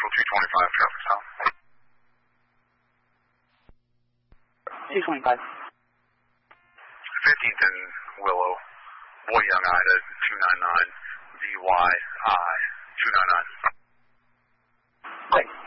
Central 225, traffic stop. 225. 15th and Willow, Boy Young Ida 299, VYI 299. Great.